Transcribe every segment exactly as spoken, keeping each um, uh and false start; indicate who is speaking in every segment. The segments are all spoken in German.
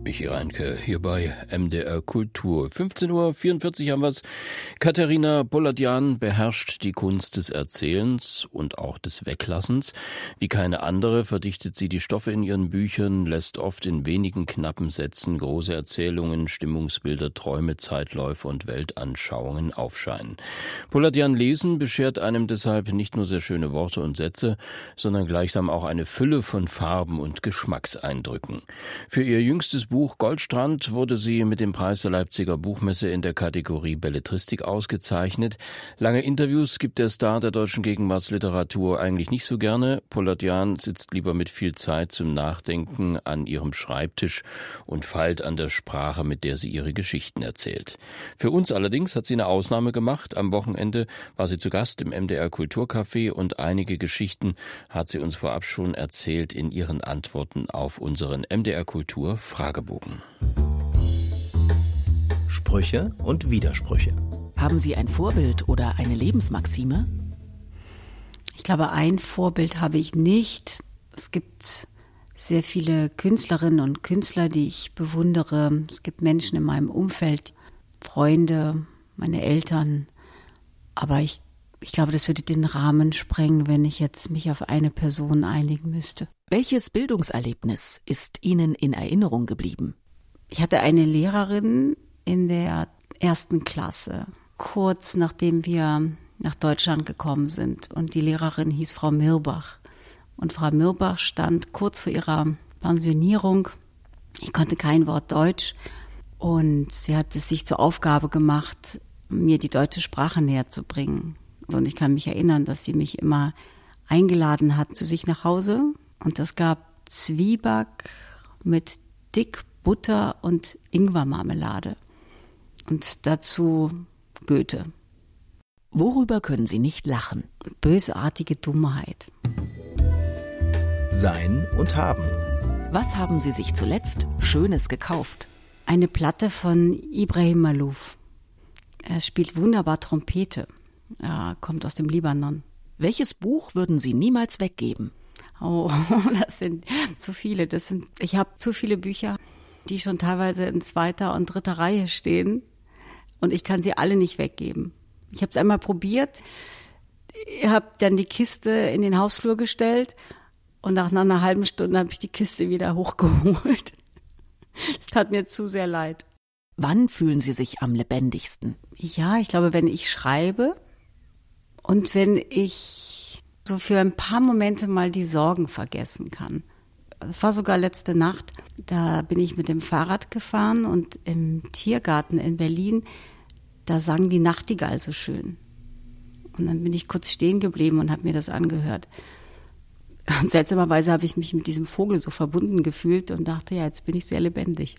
Speaker 1: Michi Reinke hier bei M D R Kultur. fünfzehn Uhr vierundvierzig haben wir's. Katharina Polatyan beherrscht die Kunst des Erzählens und auch des Weglassens. Wie keine andere verdichtet sie die Stoffe in ihren Büchern, lässt oft in wenigen knappen Sätzen große Erzählungen, Stimmungsbilder, Träume, Zeitläufe und Weltanschauungen aufscheinen. Polatyan lesen beschert einem deshalb nicht nur sehr schöne Worte und Sätze, sondern gleichsam auch eine Fülle von Farben und Geschmackseindrücken. Für ihr jüngstes Buch Goldstrand wurde sie mit dem Preis der Leipziger Buchmesse in der Kategorie Belletristik ausgezeichnet. Lange Interviews gibt der Star der deutschen Gegenwartsliteratur eigentlich nicht so gerne. Polatyan sitzt lieber mit viel Zeit zum Nachdenken an ihrem Schreibtisch und feilt an der Sprache, mit der sie ihre Geschichten erzählt. Für uns allerdings hat sie eine Ausnahme gemacht. Am Wochenende war sie zu Gast im M D R Kulturcafé und einige Geschichten hat sie uns vorab schon erzählt in ihren Antworten auf unseren M D R Kultur Fragebogen.
Speaker 2: Sprüche und Widersprüche.
Speaker 3: Haben Sie ein Vorbild oder eine Lebensmaxime?
Speaker 4: Ich glaube, ein Vorbild habe ich nicht. Es gibt sehr viele Künstlerinnen und Künstler, die ich bewundere. Es gibt Menschen in meinem Umfeld, Freunde, meine Eltern. Aber ich, ich glaube, das würde den Rahmen sprengen, wenn ich jetzt mich auf eine Person einigen müsste.
Speaker 3: Welches Bildungserlebnis ist Ihnen in Erinnerung geblieben?
Speaker 4: Ich hatte eine Lehrerin in der ersten Klasse, kurz nachdem wir nach Deutschland gekommen sind. Und die Lehrerin hieß Frau Mirbach. Und Frau Mirbach stand kurz vor ihrer Pensionierung. Ich konnte kein Wort Deutsch. Und sie hat es sich zur Aufgabe gemacht, mir die deutsche Sprache näher zu bringen. Und ich kann mich erinnern, dass sie mich immer eingeladen hat zu sich nach Hause. Und es gab Zwieback mit dick Butter und Ingwermarmelade. Und dazu Goethe.
Speaker 3: Worüber können Sie nicht lachen?
Speaker 4: Bösartige Dummheit.
Speaker 2: Sein und haben.
Speaker 3: Was haben Sie sich zuletzt Schönes gekauft?
Speaker 4: Eine Platte von Ibrahim Malouf. Er spielt wunderbar Trompete. Er kommt aus dem Libanon.
Speaker 3: Welches Buch würden Sie niemals weggeben?
Speaker 4: Oh, das sind zu viele. Das sind, ich habe zu viele Bücher, die schon teilweise in zweiter und dritter Reihe stehen. Und ich kann sie alle nicht weggeben. Ich habe es einmal probiert. Ich habe dann die Kiste in den Hausflur gestellt. Und nach einer halben Stunde habe ich die Kiste wieder hochgeholt. Es tat mir zu sehr leid.
Speaker 3: Wann fühlen Sie sich am lebendigsten?
Speaker 4: Ja, ich glaube, wenn ich schreibe und wenn ich so für ein paar Momente mal die Sorgen vergessen kann. Es war sogar letzte Nacht, da bin ich mit dem Fahrrad gefahren und im Tiergarten in Berlin, da sang die Nachtigall so schön. Und dann bin ich kurz stehen geblieben und habe mir das angehört. Und seltsamerweise habe ich mich mit diesem Vogel so verbunden gefühlt und dachte, ja, jetzt bin ich sehr lebendig.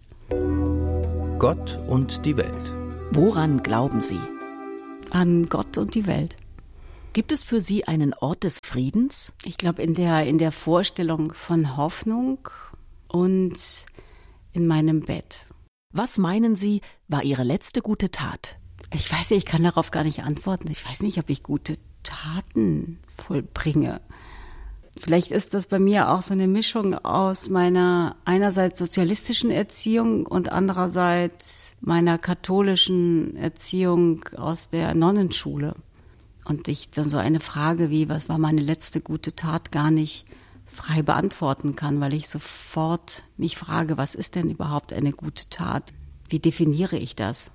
Speaker 2: Gott und die Welt.
Speaker 3: Woran glauben Sie?
Speaker 4: An Gott und die Welt.
Speaker 3: Gibt es für Sie einen Ort des Friedens?
Speaker 4: Ich glaube, in der, in der Vorstellung von Hoffnung und in meinem Bett.
Speaker 3: Was meinen Sie, war Ihre letzte gute Tat?
Speaker 4: Ich weiß nicht, ich kann darauf gar nicht antworten. Ich weiß nicht, ob ich gute Taten vollbringe. Vielleicht ist das bei mir auch so eine Mischung aus meiner einerseits sozialistischen Erziehung und andererseits meiner katholischen Erziehung aus der Nonnenschule. Und ich dann so eine Frage wie, was war meine letzte gute Tat, gar nicht frei beantworten kann, weil ich sofort mich frage, was ist denn überhaupt eine gute Tat? Wie definiere ich das?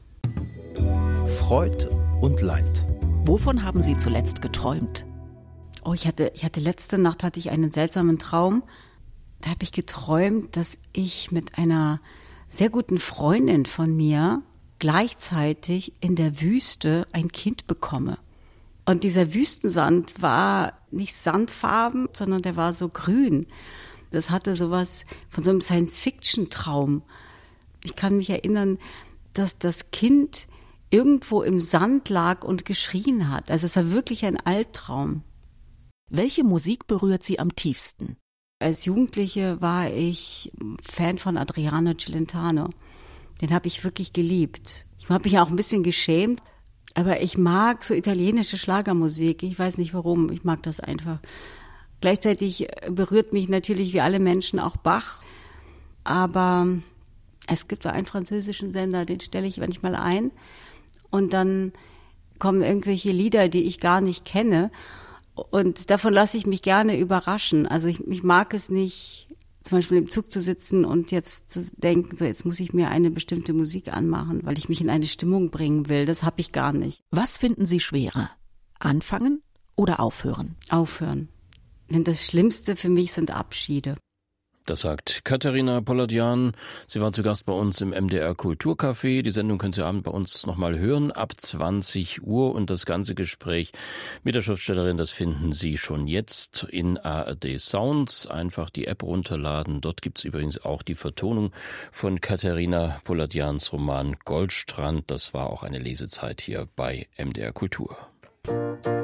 Speaker 2: Freud und Leid.
Speaker 3: Wovon haben Sie zuletzt geträumt?
Speaker 4: Oh, ich hatte, ich hatte letzte Nacht hatte ich einen seltsamen Traum. Da habe ich geträumt, dass ich mit einer sehr guten Freundin von mir gleichzeitig in der Wüste ein Kind bekomme. Und dieser Wüstensand war nicht sandfarben, sondern der war so grün. Das hatte sowas von so einem Science-Fiction-Traum. Ich kann mich erinnern, dass das Kind irgendwo im Sand lag und geschrien hat. Also es war wirklich ein Albtraum.
Speaker 3: Welche Musik berührt Sie am tiefsten?
Speaker 4: Als Jugendliche war ich Fan von Adriano Celentano. Den habe ich wirklich geliebt. Ich habe mich auch ein bisschen geschämt. Aber ich mag so italienische Schlagermusik. Ich weiß nicht warum. Ich mag das einfach. Gleichzeitig berührt mich natürlich wie alle Menschen auch Bach. Aber Es gibt so einen französischen Sender, den stelle ich manchmal ein und dann kommen irgendwelche Lieder, die ich gar nicht kenne und davon lasse ich mich gerne überraschen. Also ich, ich mag es nicht, zum Beispiel im Zug zu sitzen und jetzt zu denken, so jetzt muss ich mir eine bestimmte Musik anmachen, weil ich mich in eine Stimmung bringen will. Das habe ich gar nicht.
Speaker 3: Was finden Sie schwerer? Anfangen oder aufhören?
Speaker 4: Aufhören. Denn das Schlimmste für mich sind Abschiede.
Speaker 1: Das sagt Katharina Poladian. Sie war zu Gast bei uns im M D R Kulturcafé. Die Sendung könnt ihr abend bei uns nochmal hören, ab zwanzig Uhr. Und das ganze Gespräch mit der Schriftstellerin, das finden Sie schon jetzt in A R D Sounds. Einfach die App runterladen. Dort gibt's übrigens auch die Vertonung von Katharina Poladians Roman Goldstrand. Das war auch eine Lesezeit hier bei M D R Kultur.